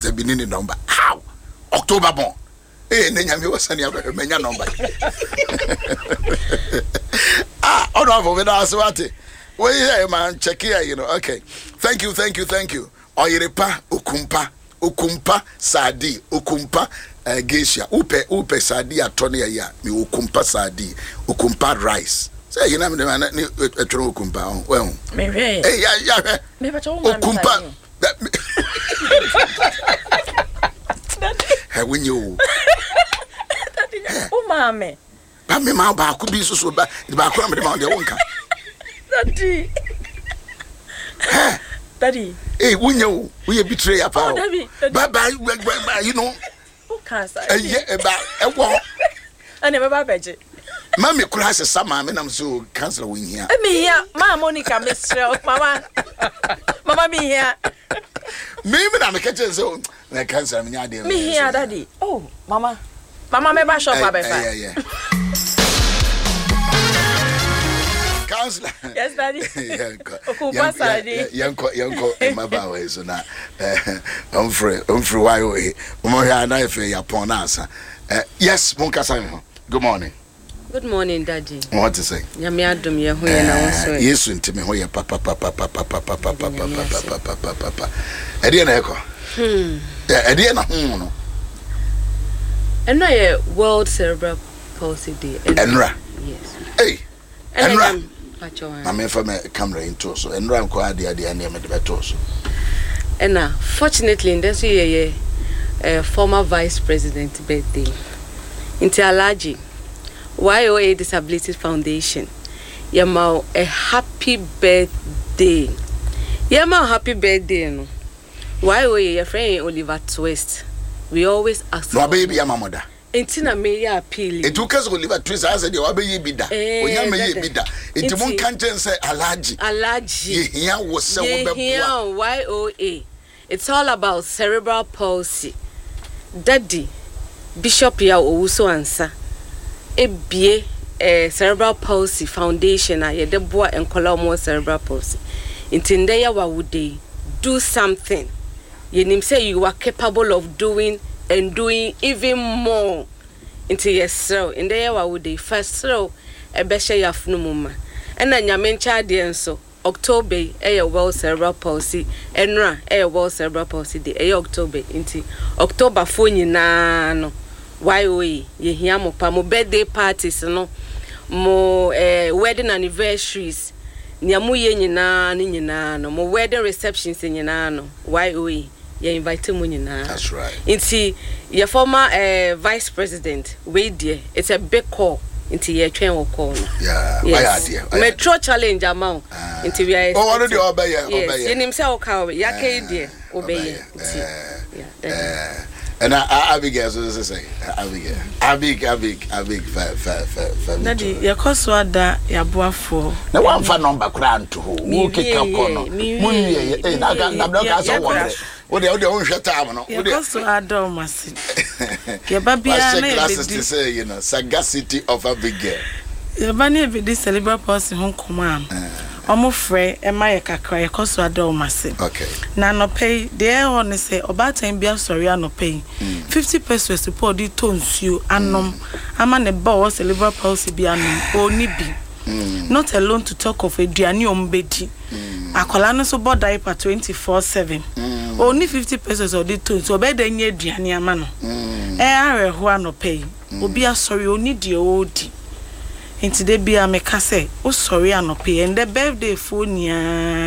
say be need number. How? October born. Eh, nenya me was any menya number. Oh no, for me that's what. Well, yeah, man, check here, you know. Okay. Thank you. Oyerepa Ukumpa Sadi Ukumpa Geisha Upe Sadi Atonia ya mi Ukumpa Sadi Ukumpa rice. Say you know me man Ukumpa well. Me hey yeah. Me ba Ukumpa. Hey when you o mame. Ba me ma ba ku bi so ba ko me de ma de wonka. Daddy. Hey, we betray up. Bye, you know. Who can't say? I never budget. Mammy crashes some man, I'm so cancel win here. Me here, my Monica, Miss Mama. Mama, me here. Maybe I'm a catcher, so I cancel me. Me here, Daddy. Oh, Mama. Mama, maybe I shop. Yeah. Counselor. Yes, Daddy. Yanko, my boy, so now, I'm free, why away. Moya knife, upon us. Yes, Monkasa. Good morning. Good morning, Daddy. What to say? Yamiadum, Yahoya, yes, to me, where papa. Ediana Echo. Ediana, and I World Cerebral Palsy Day. Enra. Yes. Hey, Enra. I'm from a camera in Toso, and Ram Quadia, the name of the Toso. And now, fortunately, in this year, former Vice President birthday. Into Alaji, YOA Disability Foundation. Yamau a happy birthday. Yamau happy birthday. No. YOA, your friend Oliver Twist. We always ask. No, baby, your mother. Intina me ya appeal. It took us Oliver Twist as a wabe ye bida. Oyama ye bida. It won't can't say Alaji. Here was so YOA. It's all about cerebral palsy. Daddy Bishop ya Owusu Ansa. Ebie Cerebral Palsy Foundation a yede boa enkola mo cerebral palsy. Intinde ya wawude do something. Yenim say you are capable of doing and doing even more into yourself. In the year would they first throw a besha yafnumuma. And then Yamencha dienso October a World Cerebral Palsy Enra a World Cerebral Palsy Day a October into October phone no YOA ye hiamo pa mo birthday parties no mo wedding anniversaries nyamu ye nyina no mo wedding receptions nyina no YOA you invite him. That's right. Into your former vice president, wait dear, it's a big call into your train or call. Yeah, yes. Metro challenge amount into your. Oh, what do you obey? Yes, in himself, Yake dear, obey. And Abigail, so to say, Abigail, Daddy, your cost was that your boy for. Now, one for number grand to who kick up on. Moon, I'm not as what they don't shut down. What they also adore massive. Your baby glasses to say, you know, sagacity of Abigail. Your bunny with this cerebral palsy home command. Omo frɛ e ma ye kakra ye koso adɔ mase. Okay. Na no pay there on say obatan bia sorry no pay. 50 pesos support di tonsuo anom ama ne ba wo cerebral palsy bia no oni bi. Not alone to talk of aduane ombedi. Akola no so bo diaper 24/7. Only 50 pesos or di tonsuo obeda nye aduane ama no. Are ho no pay. Obi asori oni di odi. Into the be a make say, oh sorry, I no pay and the birthday phone.